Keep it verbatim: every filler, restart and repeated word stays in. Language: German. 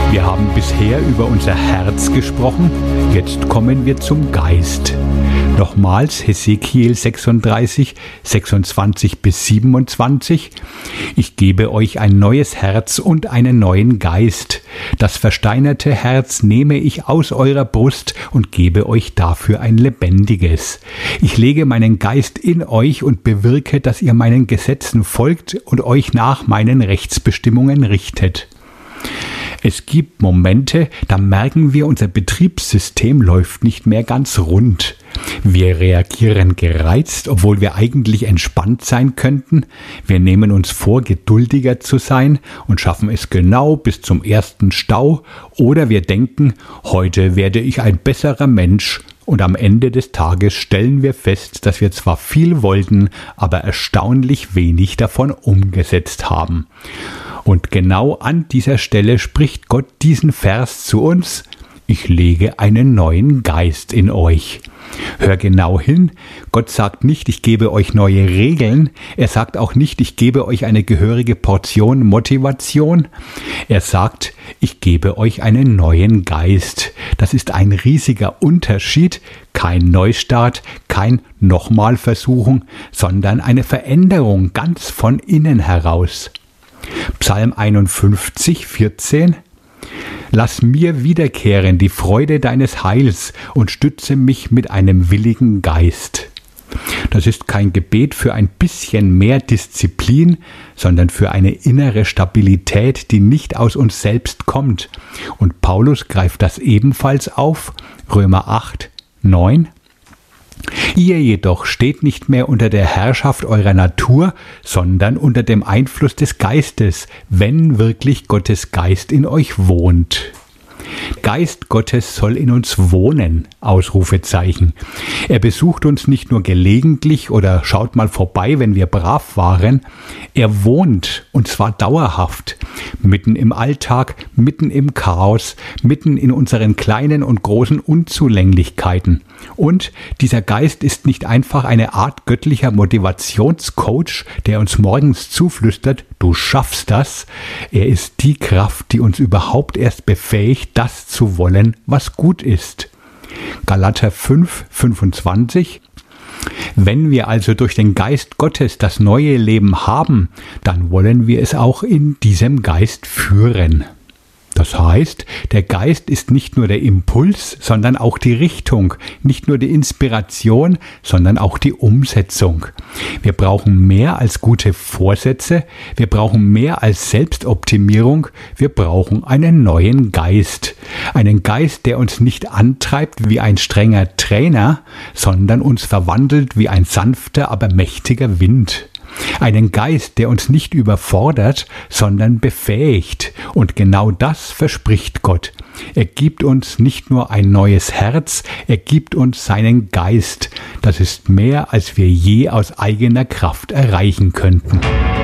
Wir haben bisher über unser Herz gesprochen, jetzt kommen wir zum Geist. Nochmals Hesekiel sechsunddreißig, sechsundzwanzig bis siebenundzwanzig. Ich gebe euch ein neues Herz und einen neuen Geist. Das versteinerte Herz nehme ich aus eurer Brust und gebe euch dafür ein lebendiges. Ich lege meinen Geist in euch und bewirke, dass ihr meinen Gesetzen folgt und euch nach meinen Rechtsbestimmungen richtet. Es gibt Momente, da merken wir, unser Betriebssystem läuft nicht mehr ganz rund. Wir reagieren gereizt, obwohl wir eigentlich entspannt sein könnten. Wir nehmen uns vor, geduldiger zu sein und schaffen es genau bis zum ersten Stau. Oder wir denken, heute werde ich ein besserer Mensch. Und am Ende des Tages stellen wir fest, dass wir zwar viel wollten, aber erstaunlich wenig davon umgesetzt haben. Und genau an dieser Stelle spricht Gott diesen Vers zu uns: Ich lege einen neuen Geist in euch. Hör genau hin, Gott sagt nicht, ich gebe euch neue Regeln, er sagt auch nicht, ich gebe euch eine gehörige Portion Motivation, er sagt, ich gebe euch einen neuen Geist. Das ist ein riesiger Unterschied, kein Neustart, kein Nochmalversuchen, sondern eine Veränderung ganz von innen heraus. Psalm einundfünfzig, vierzehn. Lass mir wiederkehren die Freude deines Heils und stütze mich mit einem willigen Geist. Das ist kein Gebet für ein bisschen mehr Disziplin, sondern für eine innere Stabilität, die nicht aus uns selbst kommt. Und Paulus greift das ebenfalls auf, Römer acht, neun. Ihr jedoch steht nicht mehr unter der Herrschaft eurer Natur, sondern unter dem Einfluss des Geistes, wenn wirklich Gottes Geist in euch wohnt. Geist Gottes soll in uns wohnen, Ausrufezeichen. Er besucht uns nicht nur gelegentlich oder schaut mal vorbei, wenn wir brav waren. Er wohnt, und zwar dauerhaft, mitten im Alltag, mitten im Chaos, mitten in unseren kleinen und großen Unzulänglichkeiten. Und dieser Geist ist nicht einfach eine Art göttlicher Motivationscoach, der uns morgens zuflüstert, du schaffst das. Er ist die Kraft, die uns überhaupt erst befähigt, das zu wollen, was gut ist. Galater fünf, fünfundzwanzig. Wenn wir also durch den Geist Gottes das neue Leben haben, dann wollen wir es auch in diesem Geist führen. Das heißt, der Geist ist nicht nur der Impuls, sondern auch die Richtung, nicht nur die Inspiration, sondern auch die Umsetzung. Wir brauchen mehr als gute Vorsätze, wir brauchen mehr als Selbstoptimierung, wir brauchen einen neuen Geist. Einen Geist, der uns nicht antreibt wie ein strenger Trainer, sondern uns verwandelt wie ein sanfter, aber mächtiger Wind. Einen Geist, der uns nicht überfordert, sondern befähigt. Und genau das verspricht Gott. Er gibt uns nicht nur ein neues Herz, er gibt uns seinen Geist. Das ist mehr, als wir je aus eigener Kraft erreichen könnten.